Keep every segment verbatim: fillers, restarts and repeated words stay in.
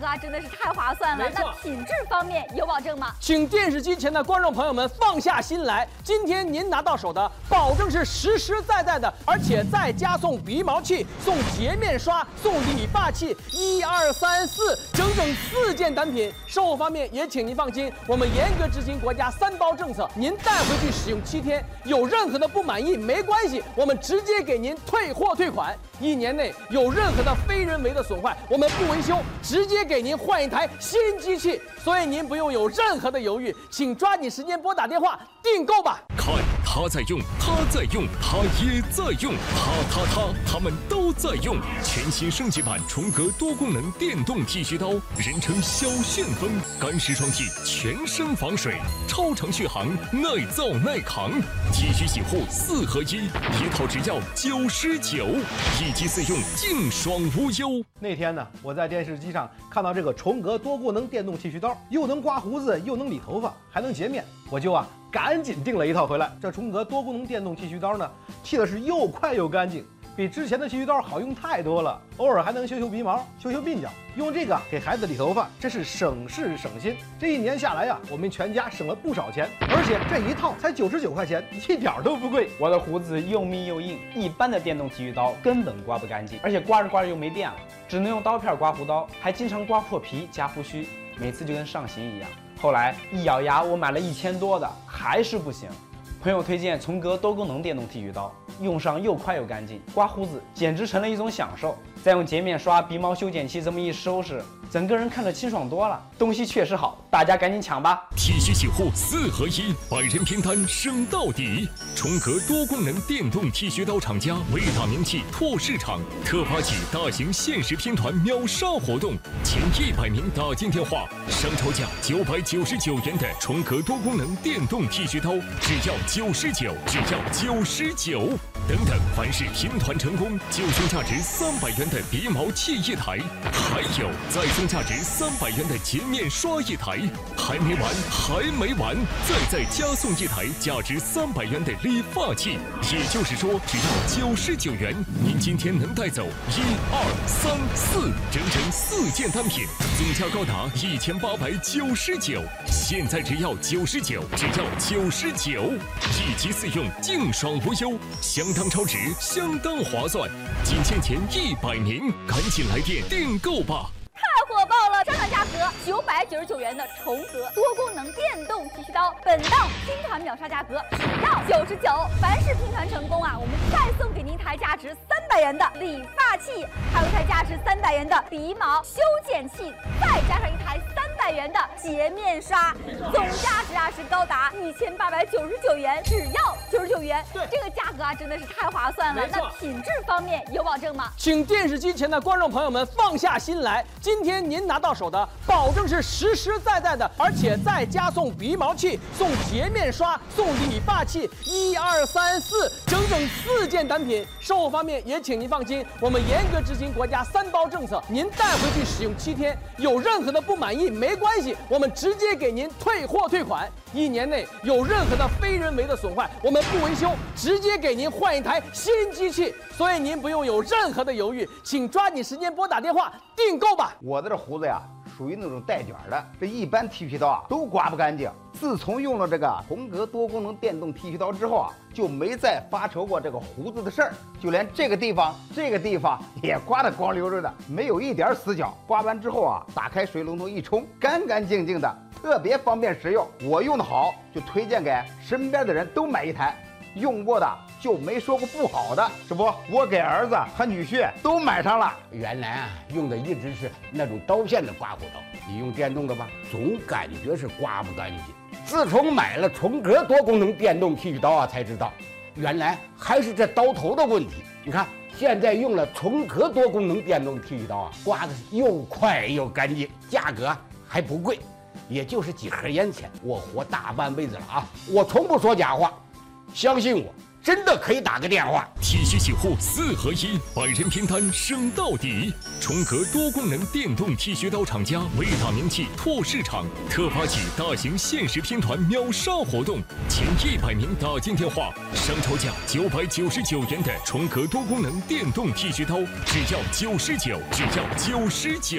格啊真的是太划算了。那品质方面有保证吗？ 请电视机前的观众朋友们放下心来，今天您拿到手的保证是实实在在的，而且再加送鼻毛器、送洁面刷、送理发器，一二三四，整整四件单品。售后方面也请您放心，我们严格执行国家三包政策，您带回去使用七天，有任何的不满意没关系，我们直接给您退货退款。一年内有任何的非人为的损坏，我们不维修，直接给您换一台新机器。所以您不用有任何的犹豫，请抓紧时间拨打电话订购吧。 看，他在用，他在用，他也在用，他他他，他们都在用。全新升级版重格多功能电动剃须刀，人称小旋风，干湿双剃，全身防水，超长续航，耐造耐扛。剃须洗护四合一，一套只要九十九，一机四用，净爽无忧。 那天呢，我在电视机上看到这个重格多功能电动剃须刀，又能刮胡子，又能理头发，还能洁面，我就啊赶紧订了一套回来。这重格多功能电动剃须刀呢，剃的是又快又干净，比之前的剃须刀好用太多了。偶尔还能修修鼻毛，修修鬓角，用这个给孩子理头发，真是省事省心。这一年下来呀、啊，我们全家省了不少钱，而且这一套才九十九块钱，一点都不贵。 我的胡子又密又硬，一般的电动剃须刀根本刮不干净，而且刮着刮着又没电了，只能用刀片刮胡刀，还经常刮破皮夹胡须，每次就跟上刑一样。后来一咬牙，我买了一千多的，还是不行。朋友推荐重格多功能电动剃须刀，用上又快又干净，刮胡子简直成了一种享受。再用洁面刷、鼻毛修剪器这么一收拾，整个人看着清爽多了。东西确实好，大家赶紧抢吧！ 剃须洗护四合一，百人拼单升到底。重格多功能电动剃须刀厂家为大名气拓市场，特发起大型限时拼团秒杀活动，前一百名打进电话，商超价九百九十九元的重格多功能电动剃须刀，只要九十九，只要九十九。等等，凡是拼团成功，就送价值三百元的鼻毛器一台，还有再送价值三百元的洁面刷一台。还没完，还没完，再再加送一台价值三百元的理发器。也就是说，只要九十九元，您今天能带走一二三四，整整四件单品，总价高达一千八百九十九。现在只要九十九，只要九十九，一机四用，净爽无忧，相当超值，相当划算，仅限前一百名，赶紧来电订购吧！ 太火爆了！上场价格九百九十九元的重格多功能电动剃须刀，本档拼团秒杀价格只要九十九。凡是拼团成功啊，我们再送给您一台价值三百元的理发器，还有一台价值三百元的鼻毛修剪器，再加上一台三百元的洁面刷，总价值啊是高达一千八百九十九元，只要九十九元。对，这个价格啊真的是太划算了。那品质方面有保证吗？ 请电视机前的观众朋友们放下心来，今天您拿到手的保证是实实在在的，而且再加送鼻毛器、送洁面刷、送理发器，一二三四，整整四件单品。售后方面也请您放心，我们严格执行国家三包政策，您带回去使用七天，有任何的不满意没关系，我们直接给您退货退款。一年内有任何的非人为的损坏，我们不维修，直接给您换一台新机器。所以您不用有任何的犹豫，请抓紧时间拨打电话订购吧。 我的这胡子呀，属于那种带卷的，这一般剃须刀啊都刮不干净。自从用了这个重格多功能电动剃须刀之后啊，就没再发愁过这个胡子的事儿，就连这个地方、这个地方也刮得光溜溜的，没有一点死角。刮完之后啊，打开水龙头一冲，干干净净的，特别方便实用。我用的好，就推荐给身边的人都买一台。用过的就没说过不好的，是不？我给儿子、他女婿都买上了。 原来啊，用的一直是那种刀片的刮胡刀，你用电动的吧，总感觉是刮不干净。自从买了重格多功能电动剃须刀啊，才知道原来还是这刀头的问题。你看，现在用了重格多功能电动剃须刀啊，刮的又快又干净，价格还不贵，也就是几盒烟钱。我活大半辈子了啊，我从不说假话。相信我，真的可以打个电话。 剃须洗护四合一，百人拼单升到底。重格多功能电动剃须刀厂家为大名气拓市场，特发起大型限时拼团秒杀活动，前一百名打进电话，商超价九百九十九元的重格多功能电动剃须刀，只要九十九，只要九十九。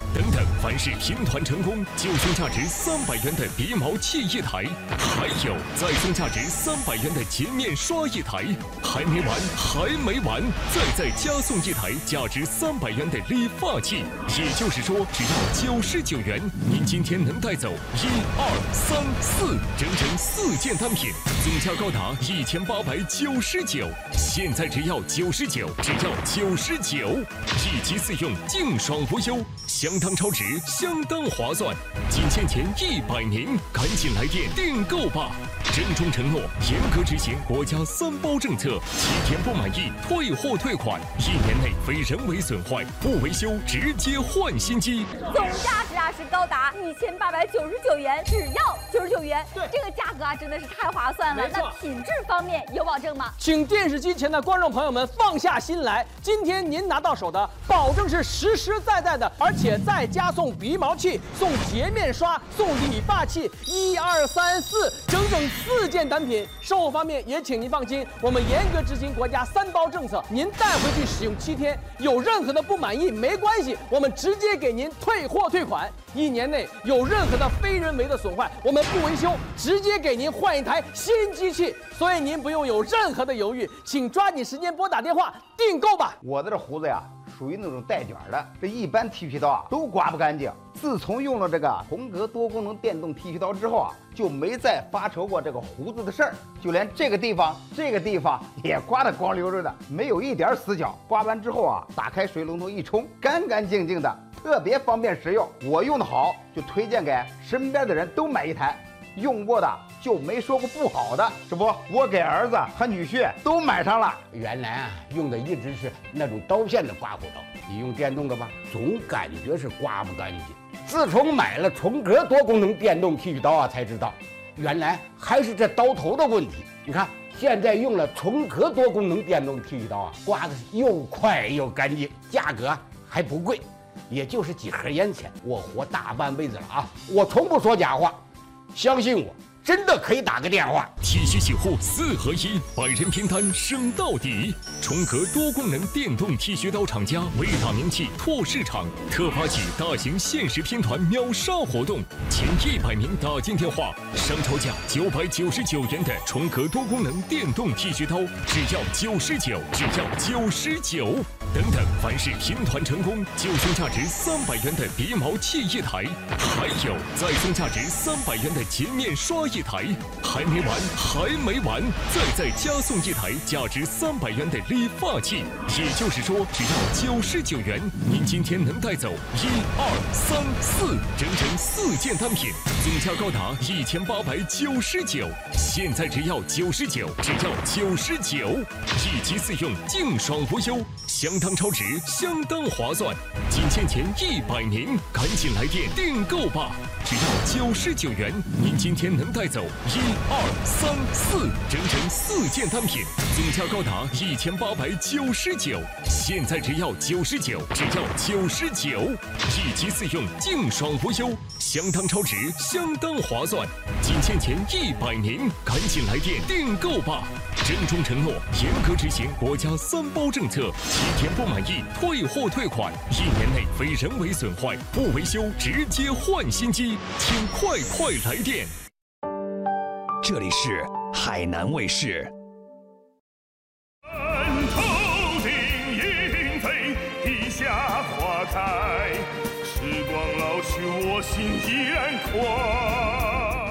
等等，凡是拼团成功，就送价值三百元的鼻毛器一台，还有再送价值三百元的洁面刷一台。还没完，还没完，再再加送一台价值三百元的理发器。也就是说，只要九十九元，您今天能带走一二三四，整整四件单品，总价高达一千八百九十九。现在只要九十九，只要九十九，一机四用，净爽无忧，相当超值，相当划算，仅限前一百名，赶紧来电订购吧！郑重承诺，严格执行国家三包政策，七天不满意退货退款，一年内非人为损坏不维修直接换新机。 总价值啊是高达一千八百九十九元，只要九十九元。 对， 这个价格啊真的是太划算了。那品质方面有保证吗？ 请电视机前的观众朋友们放下心来，今天您拿到手的保证是实实在在的，而且再加送鼻毛器、送洁面刷、送理发器，一二三四，整整四件单品。售后方面也请您放心，我们严格执行国家三包政策，您带回去使用七天，有任何的不满意没关系，我们直接给您退货退款。一年内有任何的非人为的损坏，我们不维修，直接给您换一台新机器。所以您不用有任何的犹豫，请抓紧时间拨打电话订购吧。 我的这胡子呀，属于那种带卷的，这一般剃须刀啊都刮不干净。自从用了这个红格多功能电动剃须刀之后啊，就没再发愁过这个胡子的事儿，就连这个地方、这个地方也刮得光溜溜的，没有一点死角。刮完之后啊，打开水龙头一冲，干干净净的，特别方便实用。我用的好，就推荐给身边的人都买一台。用过的就没说过不好的，这不，我给儿子和女婿都买上了。 原来啊，用的一直是那种刀片的刮胡刀，你用电动的吧，总感觉是刮不干净。自从买了重格多功能电动剃须刀啊，才知道原来还是这刀头的问题。你看，现在用了重格多功能电动剃须刀啊，刮的又快又干净，价格还不贵，也就是几盒烟钱。我活大半辈子了啊，我从不说假话。相信我，真的可以打个电话。 剃须洗护四合一，百人拼单升到底。重格多功能电动剃须刀厂家为大名气拓市场特发起大型限时拼团秒杀活动，前一百名打进电话，上超价九百九十九元的重格多功能电动剃须刀，只要九十九，只要九十九。等等，凡是拼团成功，就送价值三百元的鼻毛器一台，还有再送价值三百元的洁面刷一台。还没完，还没完，再再加送一台价值三百元的理发器。也就是说，只要九十九元，您今天能带走一二三四，整整四件单品，总价高达一千八百九十九。现在只要九十九，只要九十九，一机四用，净爽无忧，相当超值，相当划算，仅限前一百名，赶紧来电订购吧！只要九十九元，您今天能带走一二三四，整整四件单品，总价高达一千八百九十九。现在只要九十九，只要九十九，一机四用，净爽无忧，相当超值，相当划算，仅限前一百名，赶紧来电订购吧！郑重承诺，严格执行国家三包政策，七天不满意退货退款，一年内非人为损坏不维修直接换新机，请快快来电。 这里是海南卫视。 头顶鹰飞，地下花开，时光老去，我心依然快。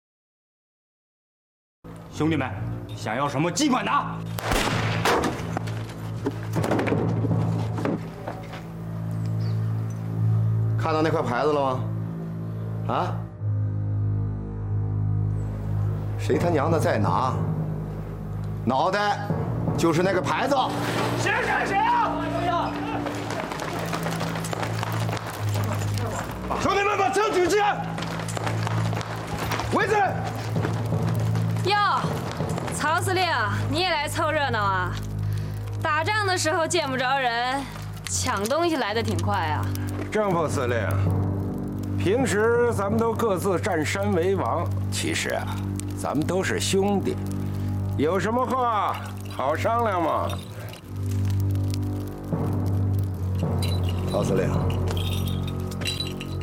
兄弟们，想要什么尽管拿。 看到那块牌子了吗？啊？谁他娘的在拿？脑袋就是那个牌子。 谁谁谁啊！ 兄弟们，把车举起来！位置。 哟，曹司令，你也来凑热闹啊？打仗的时候见不着人，抢东西来的挺快啊。 郑副司令，平时咱们都各自占山为王，其实啊，咱们都是兄弟，有什么话好商量嘛。 曹司令，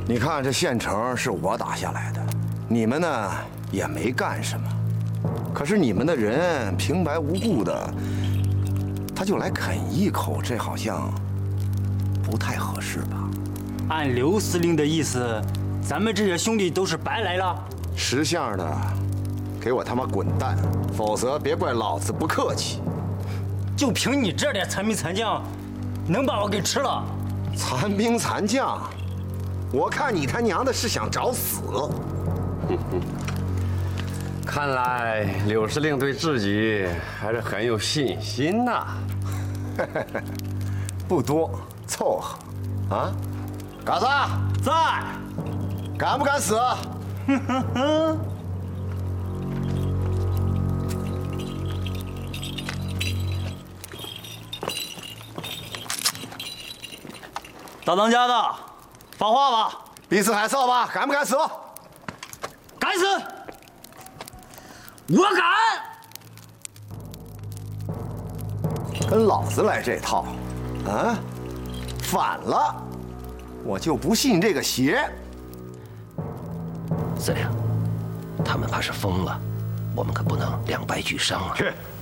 你看这县城是我打下来的，你们呢也没干什么，可是你们的人平白无故的，他就来啃一口，这好像不太合适吧？ 按刘司令的意思，咱们这些兄弟都是白来了。 识相的，给我他妈滚蛋，否则别怪老子不客气。 就凭你这点残兵残将，能把我给吃了？ 残兵残将，我看你他娘的是想找死。 看来柳司令对自己还是很有信心呐。 不多，凑合。啊，嘎子在， 敢不敢死？哼哼哼。 大当家的，发话吧！ 彼此海扫吧，敢不敢死？ 敢死！我敢！ 跟老子来这套，啊？反了，我就不信这个邪。 司令，他们怕是疯了，我们可不能两败俱伤啊！ 去。